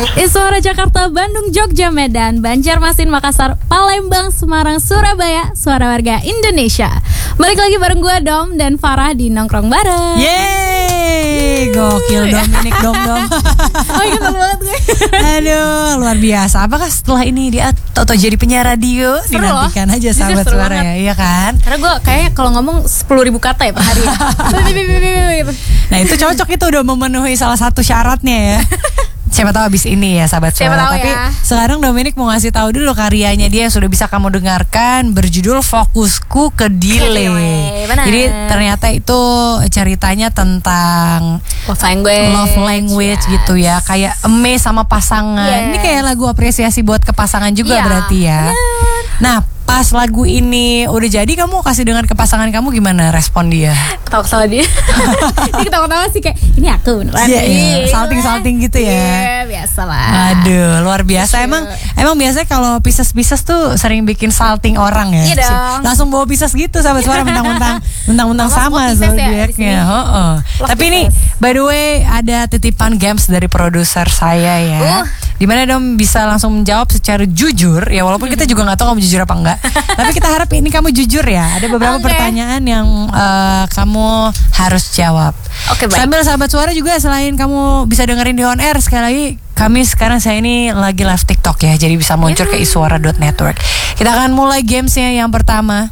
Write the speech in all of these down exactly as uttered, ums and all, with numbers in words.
Iswara Jakarta, Bandung, Jogja, Medan, Banjarmasin, Makassar, Palembang, Semarang, Surabaya, suara warga Indonesia. Balik lagi bareng gue Dom dan Farah di Nongkrong Bareng. Yeay, gokil Dominik Dom Dom. Oh iya, betul banget gue. Aduh, luar biasa. Apakah setelah ini dia atau jadi penyiar radio? Seru Dinantikan loh. aja Jujur sahabat seru suara banget. ya, iya kan? Karena gue kayaknya kalau ngomong sepuluh ribu kata ya per hari. Nah itu cocok, itu udah memenuhi salah satu syaratnya ya. Siapa tahu abis ini ya sahabat Siapa suara. tahu Tapi ya. sekarang Dominik mau ngasih tahu dulu karyanya dia sudah bisa kamu dengarkan, berjudul Fokusku ke Delay. Delay, benar. Jadi ternyata itu ceritanya tentang Love language. love language yes. gitu ya, kayak eme sama pasangan. Yes. Ini kayak lagu apresiasi buat ke pasangan juga Iya, berarti ya. benar. Nah pas lagu ini udah jadi, kamu kasih dengar ke pasangan kamu, gimana respon dia? Ketawa-ketawa dia. Dia ketawa-ketawa sih kayak ini aku beneran. Iya, iya. nih. Salting-salting gitu ya. Iya, biasa lah. Aduh, luar biasa. Lucu. Emang emang biasanya kalau Pisces-Pisces tuh sering bikin salting orang ya. Iya dong. Langsung bawa Pisces gitu sahabat suara, mentang-mentang mentang-mentang Sama sama semua Pisces ya di zodiaknya. sini. Heeh. Love Tapi ini Pisces. by the way ada titipan games dari produser saya ya. Uh. Dimana Dom bisa langsung menjawab secara jujur ya, walaupun kita juga nggak tahu kamu jujur apa enggak. Tapi kita harap ini kamu jujur ya. Ada beberapa Oke. pertanyaan yang uh, kamu harus jawab. Oke, baik. Sambil sahabat suara juga, selain kamu bisa dengerin di on air, sekali lagi kami sekarang saya ini lagi live TikTok ya, jadi bisa muncul ke iswara dot network. Kita akan mulai gamesnya yang pertama.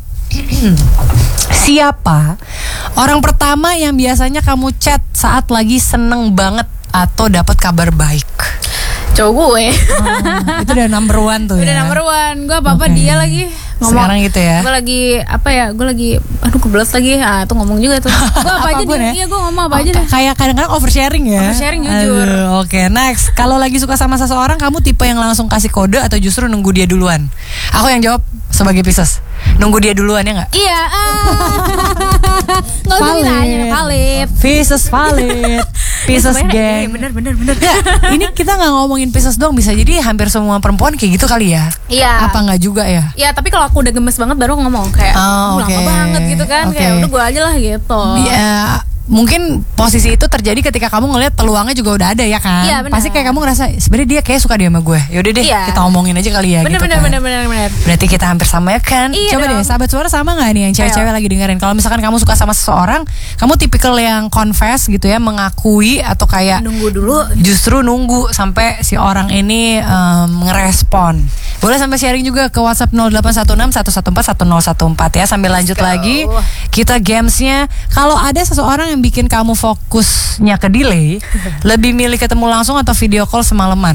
Siapa orang pertama yang biasanya kamu chat saat lagi seneng banget atau dapat kabar baik? Cowok gue. Oh, itu udah number one tuh Udah ya. number one. Gue apa-apa Oke. dia lagi ngomong. Sekarang gitu ya. Gue lagi apa ya? Gue lagi aduh kebelet lagi. Ah, itu ngomong juga tuh. Gue apa aja Apapun dia. ya. Iya, gue ngomong apa aja Oh, deh. kayak kadang-kadang oversharing ya. Oversharing, jujur. Aduh, Oke, next. Kalau lagi suka sama seseorang, kamu tipe yang langsung kasih kode atau justru nunggu dia duluan? Aku yang jawab sebagai Pisces. Nunggu dia duluan ya nggak? Iya. Enggak usah Valid. ditanya, valid. Pisces valid. Pisces Sebenarnya, iya, geng. bener bener bener. Ya, ini kita nggak ngomongin Pisces dong, bisa jadi hampir semua perempuan kayak gitu kali ya? Iya. Apa nggak juga ya? Ya tapi kalau aku udah gemes banget baru ngomong kayak Oh, "Uh, lama oke. banget gitu kan. Oke. Kayak udah gue aja lah gitu. Ya, mungkin posisi itu terjadi ketika kamu ngelihat peluangnya juga udah ada ya kan? Iya, benar. Pasti kayak kamu ngerasa sebenarnya dia kayak suka dia sama gue. Yaudah deh, Iya. kita omongin aja kali ya. Bener gitu bener kan. bener bener bener. Berarti kita hampir sama ya kan? Iya Coba dong. deh, sahabat suara sama nggak nih yang cewek-cewek Ayo. lagi dengerin? Kalau misalkan kamu suka sama seseorang, kamu tipikal yang confess gitu ya, mengakui atau kayak Nunggu dulu. justru nunggu sampai si orang ini em, ngerespon. Boleh sampai sharing juga ke WhatsApp nol delapan satu enam satu satu empat satu nol satu empat ya. Sambil lanjut go. lagi, kita gamesnya. Kalau ada seseorang yang bikin kamu fokusnya ke delay, lebih milih ketemu langsung atau video call semalaman?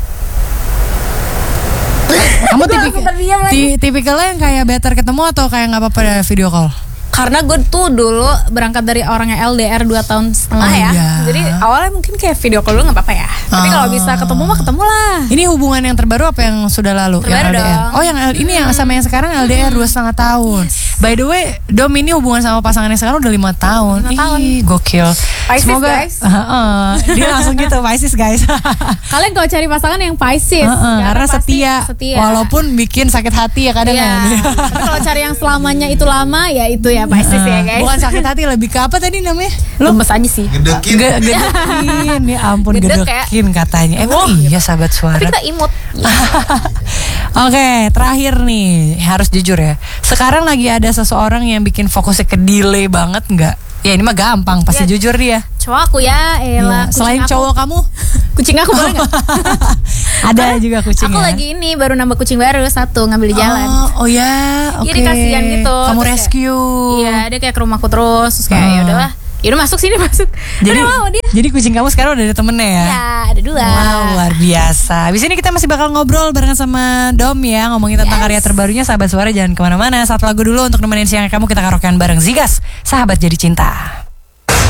Kamu Gua tipik, langsung terdiam lagi. ti- tipikalnya yang kayak better ketemu atau kayak nggak apa-apa video call? Karena gue tuh dulu berangkat dari orangnya L D R dua tahun setengah Oh, ya. iya. Jadi awalnya mungkin kayak video call dulu gak apa-apa ya. Tapi Ah. kalau bisa ketemu mah ketemu lah. Ini hubungan yang terbaru apa yang sudah lalu? Terbaru yang L D R? dong. Oh yang L- ini yang sama yang sekarang L D R dua setengah tahun. By the way, Dom ini hubungan sama pasangannya sekarang udah lima tahun. Lima tahun. Ih, gokil. Pisces, Semoga guys. Heeh, dia langsung gitu Pisces guys. Kalian kalau cari pasangan yang Pisces. Heeh, karena pasti setia, setia. walaupun bikin sakit hati ya kadang Iya. kan. Tapi kalau cari yang selamanya itu lama ya itu ya Pisces ya guys. Bukan sakit hati, lebih ke apa tadi namanya? Lu Lemes aja sih. Gedekin. Ge- gedekin, ya ampun Gedek ya. gedekin katanya. Emang iya sahabat suara. Tapi kita imut. Oke, terakhir nih harus jujur ya. Sekarang lagi ada seseorang yang bikin fokusnya ke delay banget nggak? Ya ini mah gampang, pasti Ya. jujur dia. Cowok aku ya, elah. Iya. Selain kucing aku. cowok kamu, Kucing aku boleh gak? ada juga kucing Aku ya? lagi ini baru nambah kucing baru satu ngambil di jalan. Oh, oh ya, oke. Jadi kasihan gitu. Kamu Terus rescue. kayak- Iya, dia kayak ke rumahku terus, terus kayak Ah. ya udahlah. Ya udah masuk sini masuk. Jadi, Udah mau dia. jadi kucing kamu sekarang udah ada temennya ya? Ya, ada dua. Wow, luar biasa. Abis ini kita masih bakal ngobrol barengan sama Dom ya, ngomongin tentang Yes. karya terbarunya. Sahabat suara jangan kemana-mana. Satu lagu dulu untuk nemenin siang kamu, kita karaokean bareng Zigas, Sahabat Jadi Cinta.